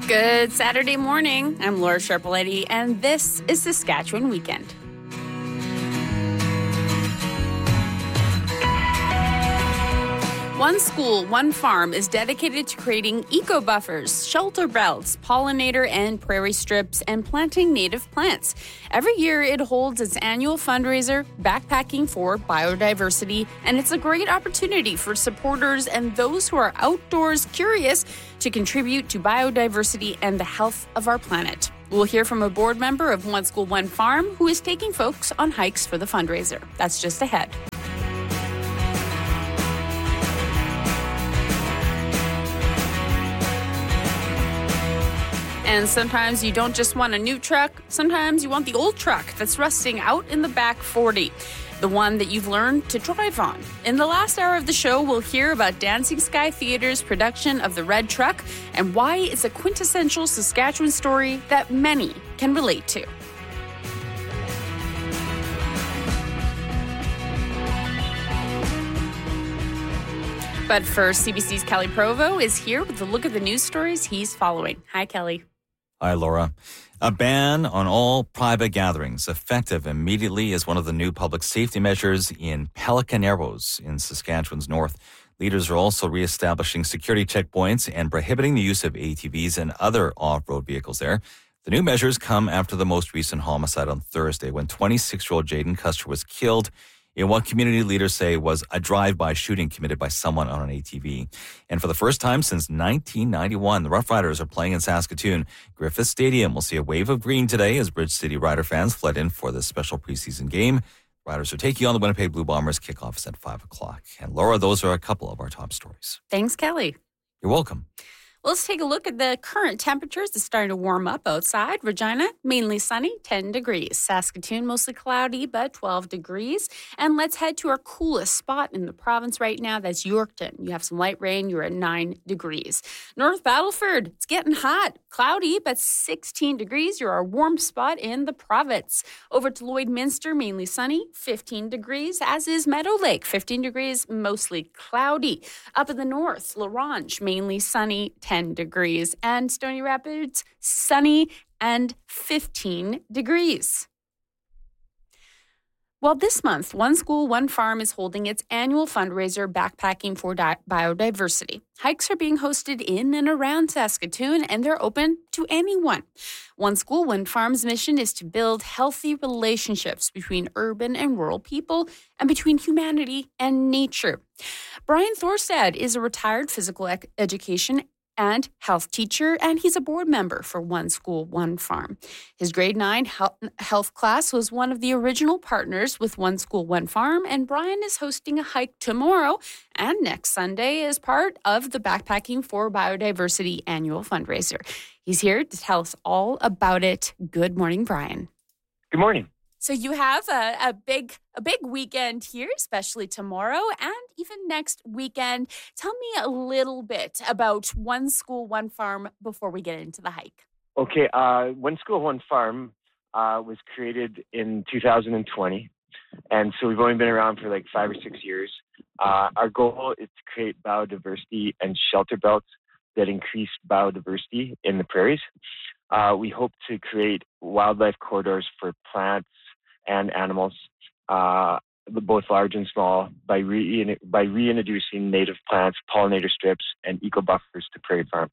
Good Saturday morning. I'm Laura Sharpaletti, and this is Saskatchewan Weekend. One School, One Farm is dedicated to creating eco-buffers, shelter belts, pollinator and prairie strips, and planting native plants. Every year, it holds its annual fundraiser, Backpacking for Biodiversity, and it's a great opportunity for supporters and those who are outdoors curious to contribute to biodiversity and the health of our planet. We'll hear from a board member of One School, One Farm who is taking folks on hikes for the fundraiser. That's just ahead. And sometimes you don't just want a new truck. Sometimes you want the old truck that's rusting out in the back 40, the one that you've learned to drive on. In the last hour of the show, we'll hear about Dancing Sky Theatre's production of The Red Truck and why it's a quintessential Saskatchewan story that many can relate to. But first, CBC's Kelly Provo is here with a look at the news stories he's following. Hi, Kelly. Hi, Laura. A ban on all private gatherings, effective immediately, is one of the new public safety measures in Pelican Arrows in Saskatchewan's north. Leaders are also reestablishing security checkpoints and prohibiting the use of ATVs and other off-road vehicles there. The new measures come after the most recent homicide on Thursday when 26-year-old Jaden Custer was killed in what community leaders say was a drive-by shooting committed by someone on an ATV. And for the first time since 1991, the Rough Riders are playing in Saskatoon. Griffith Stadium will see a wave of green today as Bridge City Rider fans flood in for this special preseason game. Riders are taking on the Winnipeg Blue Bombers. Kickoff is at 5 o'clock. And Laura, those are a couple of our top stories. Thanks, Kelly. You're welcome. Let's take a look at the current temperatures. It's starting to warm up outside. Regina, mainly sunny, 10 degrees. Saskatoon, mostly cloudy, but 12 degrees. And let's head to our coolest spot in the province right now. That's Yorkton. You have some light rain. You're at 9 degrees. North Battleford, it's getting hot. Cloudy, but 16 degrees. You're our warm spot in the province. Over to Lloydminster, mainly sunny, 15 degrees, as is Meadow Lake, 15 degrees, mostly cloudy. Up in the north, La Ronge, mainly sunny, 10 degrees, and Stony Rapids, sunny and 15 degrees. Well, this month, One School, One Farm is holding its annual fundraiser, Backpacking for Biodiversity. Hikes are being hosted in and around Saskatoon, and they're open to anyone. One School, One Farm's mission is to build healthy relationships between urban and rural people and between humanity and nature. Brian Thorstad is a retired physical education and health teacher, and he's a board member for One School, One Farm. His grade 9 health class was one of the original partners with One School, One Farm, and Brian is hosting a hike tomorrow and next Sunday as part of the Backpacking for Biodiversity annual fundraiser. He's here to tell us all about it. Good morning, Brian. Good morning. So you have a big weekend here, especially tomorrow and even next weekend. Tell me a little bit about One School, One Farm before we get into the hike. Okay, One School, One Farm was created in 2020, and so we've only been around for like 5 or 6 years. Our goal is to create biodiversity and shelter belts that increase biodiversity in the prairies. We hope to create wildlife corridors for plants and animals, both large and small, by reintroducing native plants, pollinator strips, and eco-buffers to prairie farms.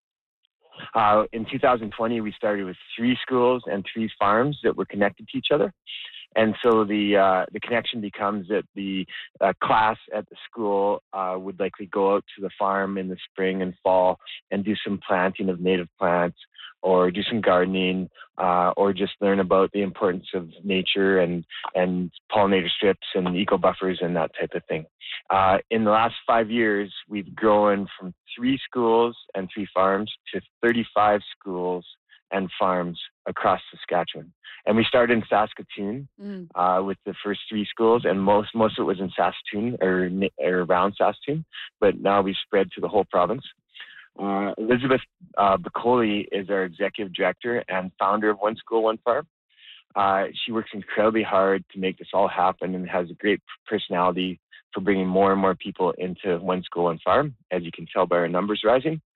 In 2020, we started with 3 schools and 3 farms that were connected to each other. And so the connection becomes that the class at the school would likely go out to the farm in the spring and fall and do some planting of native plants, or do some gardening, or just learn about the importance of nature and pollinator strips and eco-buffers and that type of thing. In the last 5 years, we've grown from 3 schools and 3 farms to 35 schools and farms across Saskatchewan. And we started in Saskatoon with the first 3 schools, and most of it was in Saskatoon or around Saskatoon, but now we've spread to the whole province. Elizabeth Bacoli is our executive director and founder of One School, One Farm. She works incredibly hard to make this all happen and has a great personality for bringing more and more people into One School, One Farm, as you can tell by our numbers rising.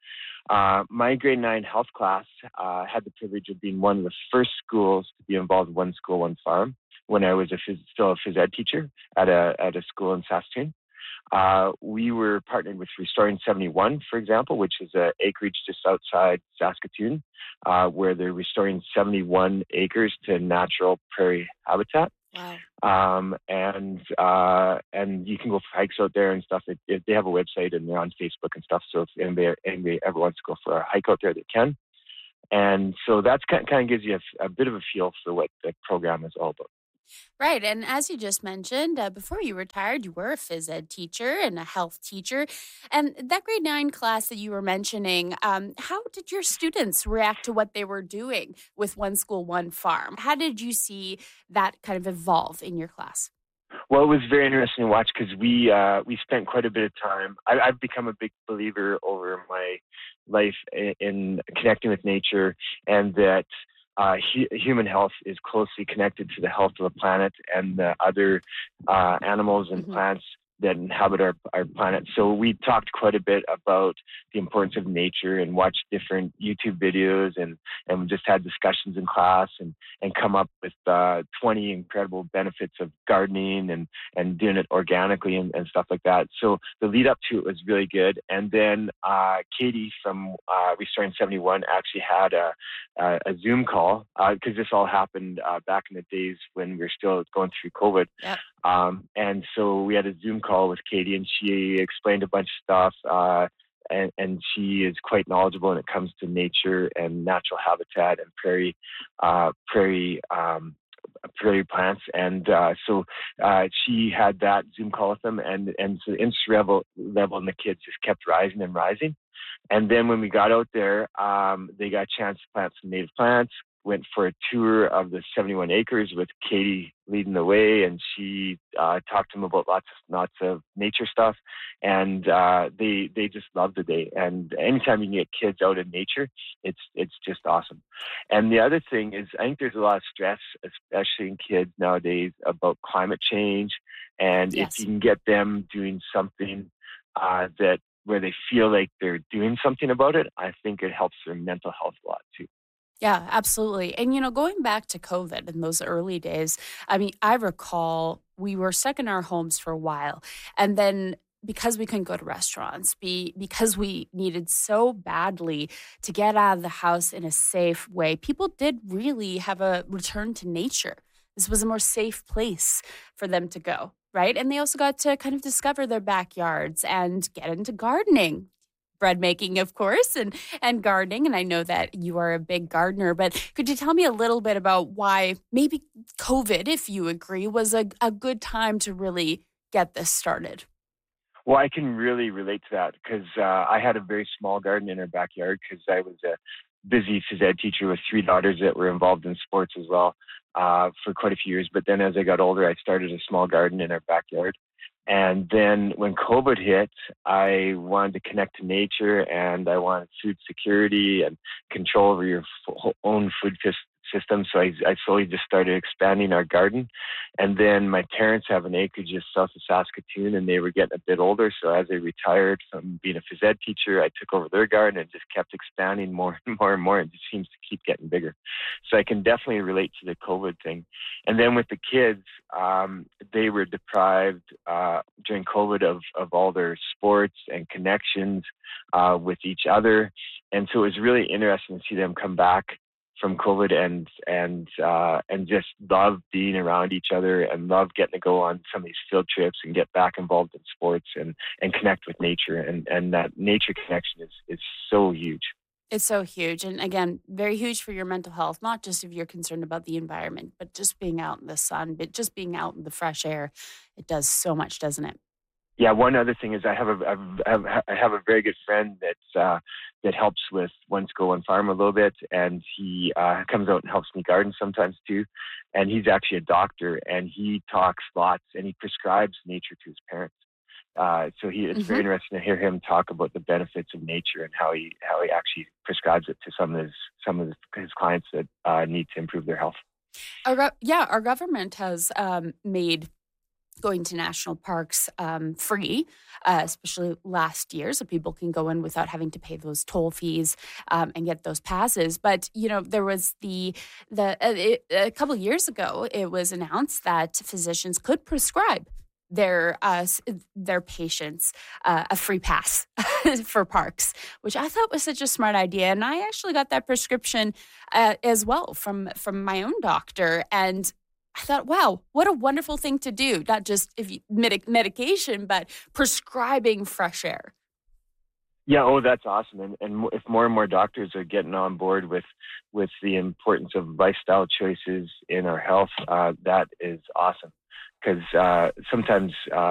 My grade 9 health class had the privilege of being one of the first schools to be involved in One School, One Farm when I was still a phys ed teacher at a school in Saskatoon. We were partnered with Restoring 71, for example, which is an acreage just outside Saskatoon, where they're restoring 71 acres to natural prairie habitat. Wow. And you can go for hikes out there and stuff. They have a website and they're on Facebook and stuff. So if anybody ever wants to go for a hike out there, they can. And so that's kind of gives you a bit of a feel for what the program is all about. Right. And as you just mentioned, before you retired, you were a phys ed teacher and a health teacher. And that grade 9 class that you were mentioning, how did your students react to what they were doing with One School, One Farm? How did you see that kind of evolve in your class? Well, it was very interesting to watch because we spent quite a bit of time. I've become a big believer over my life in connecting with nature, and that human health is closely connected to the health of the planet and the other animals and plants that inhabit our planet. So we talked quite a bit about the importance of nature and watched different YouTube videos and just had discussions in class and come up with 20 incredible benefits of gardening and doing it organically and stuff like that. So the lead up to it was really good. And then Katie from Restoring 71 actually had a Zoom call because this all happened back in the days when we were still going through COVID. Yep. And so we had a Zoom call with Katie, and she explained a bunch of stuff. And she is quite knowledgeable when it comes to nature and natural habitat and prairie plants. And so she had that Zoom call with them, and so the interest level in the kids just kept rising and rising. And then when we got out there, they got a chance to plant some native plants. Went for a tour of the 71 acres with Katie leading the way, and she talked to them about lots of nature stuff, and they just loved the day. And anytime you can get kids out in nature, it's just awesome. And the other thing is, I think there's a lot of stress, especially in kids nowadays, about climate change, and Yes. if you can get them doing something where they feel like they're doing something about it, I think it helps their mental health a lot too. Yeah, absolutely. And, going back to COVID in those early days, I mean, I recall we were stuck in our homes for a while. And then because we couldn't go to restaurants, because we needed so badly to get out of the house in a safe way, people did really have a return to nature. This was a more safe place for them to go, right? And they also got to kind of discover their backyards and get into gardening. Bread making, of course, and gardening. And I know that you are a big gardener, but could you tell me a little bit about why maybe COVID, if you agree, was a good time to really get this started? Well, I can really relate to that because I had a very small garden in our backyard because I was a busy phys ed teacher with 3 daughters that were involved in sports as well for quite a few years. But then as I got older, I started a small garden in our backyard. And then when COVID hit, I wanted to connect to nature, and I wanted food security and control over your own food system. So I slowly just started expanding our garden. And then my parents have an acreage just south of Saskatoon, and they were getting a bit older. So as they retired from being a phys ed teacher, I took over their garden and just kept expanding more and more and more. It just seems to keep getting bigger. So I can definitely relate to the COVID thing. And then with the kids, they were deprived during COVID of all their sports and connections with each other. And so it was really interesting to see them come back from COVID and just love being around each other and love getting to go on some of these field trips and get back involved in sports and connect with nature. And that nature connection is so huge. It's so huge. And again, very huge for your mental health, not just if you're concerned about the environment, but just being out in the sun, but just being out in the fresh air. It does so much, doesn't it? Yeah, one other thing is I have a very good friend that helps with One School, One Farm a little bit, and he comes out and helps me garden sometimes too. And he's actually a doctor, and he talks lots, and he prescribes nature to his parents. So it's very interesting to hear him talk about the benefits of nature and how he actually prescribes it to some of his clients that need to improve their health. Our government has made going to national parks free, especially last year, so people can go in without having to pay those toll fees and get those passes. But there was a couple of years ago, it was announced that physicians could prescribe their patients a free pass for parks, which I thought was such a smart idea. And I actually got that prescription as well from my own doctor. And I thought, wow, what a wonderful thing to do. Not just medication, but prescribing fresh air. Yeah, that's awesome. And if more and more doctors are getting on board with the importance of lifestyle choices in our health, that is awesome. Because sometimes